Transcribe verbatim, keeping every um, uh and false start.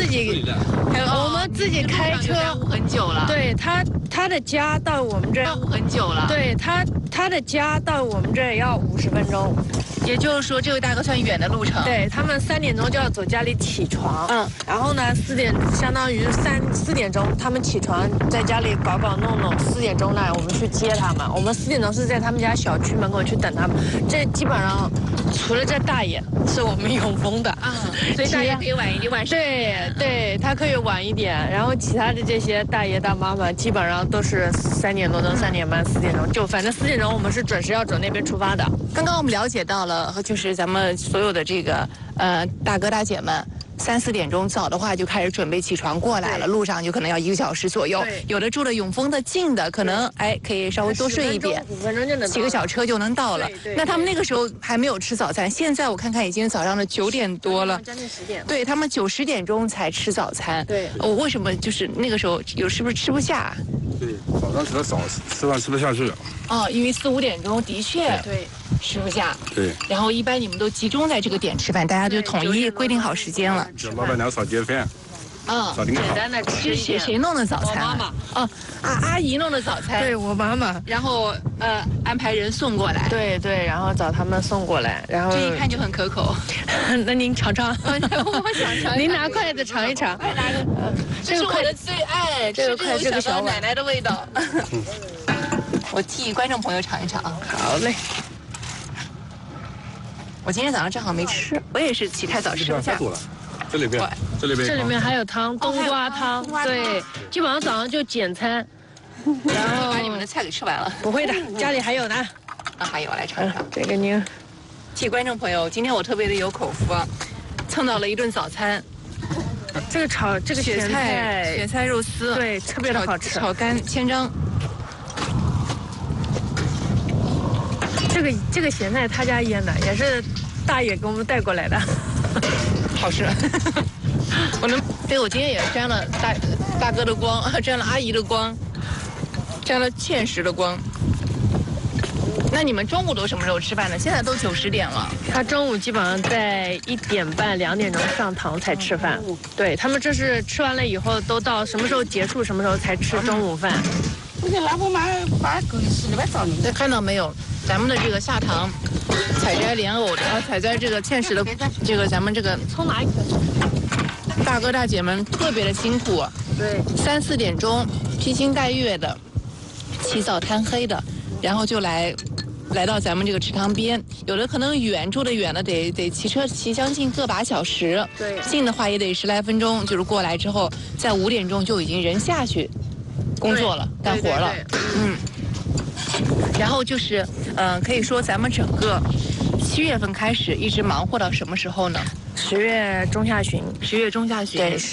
自己，我们自己开车很久了。 对他，他的家到我们这儿很久了。 对他，他的家到我们这儿要五十分钟。 也就是说，这位大哥算远的路程。 对他们三点钟就要走家里起床，嗯，然后呢四点相当于三四点钟他们起床在家里搞搞弄弄，四点钟呢我们去接他们，我们四点钟是在他们家小区门口去等他们。这基本上除了这大爷是我们永丰的啊， 所以大爷可以晚一点晚上。 对对，他可以晚一点，然后其他的这些大爷大妈们基本上都是三点多钟、三点半、四点钟，就反正四点钟我们是准时要走那边出发的。 刚刚我们了解到了。和就是咱们所有的这个呃大哥大姐们，三四点钟早的话就开始准备起床过来了，路上就可能要一个小时左右。有的住的永丰的近的，可能哎可以稍微多睡一点， 五分钟就能骑个小车就能到了。那他们那个时候还没有吃早餐，现在我看看已经早上的九点多了， 将近十点。 对他们九十点钟才吃早餐。 对， 我为什么就是那个时候有是不是吃不下？ 对，早上吃的少，吃饭吃不下去。 哦，因为四五点钟的确对吃不下。 对。 然后一般你们都集中在这个点吃饭，大家就统一规定好时间了。 老板娘少接饭。 嗯， 少订好。 简单的吃谁谁弄的早餐？ 我妈妈。 哦，啊，阿姨弄的早餐。 对我妈妈。 然后呃，安排人送过来。 对对，然后找他们送过来，然后。 这一看就很可口。 那您尝尝。 我想尝。 您拿筷子尝一尝。 快拿个。这是我的最爱， 这个筷，这个小奶奶的味道。我替观众朋友尝一尝啊。 好嘞。 我今天早上正好没吃，我也是起太早吃不下。 这里边，这里边， 这里面还有汤，冬瓜汤。对，基本上早上就简餐，然后把你们的菜给吃完了。 不会的，家里还有呢。 啊，还有，来尝尝。 这个您。 替观众朋友，今天我特别的有口福啊，蹭到了一顿早餐。 这个炒这个雪菜，雪菜肉丝， 对，特别的好吃。 炒干千张。 这个这个咸菜他家腌的，也是大爷给我们带过来的， 好吃。我能，对，我今天也沾了大大哥的光，沾了阿姨的光，沾了芡实的光。那你们中午都什么时候吃饭呢？现在都九十点了。 他中午基本上在一点半、两点钟上堂才吃饭。对他们这是吃完了以后，都到什么时候结束，什么时候才吃中午饭。 对，看到没有？咱们的这个下堂采摘莲藕的，啊，采摘这个芡实的，这个咱们这个从哪一颗？ 大哥大姐们特别的辛苦。 对， 三四点钟披星戴月的，起早贪黑的，然后就来。来到咱们这个池塘边，有的可能远，住的远的得得骑车骑将近个把小时， 对， 近的话也得十来分钟。就是过来之后，在五点钟就已经人下去工作了，干活了，嗯。然后就是，嗯、呃，可以说咱们整个七月份开始一直忙活到什么时候呢？ 十月中下旬， 十月中下旬。 对。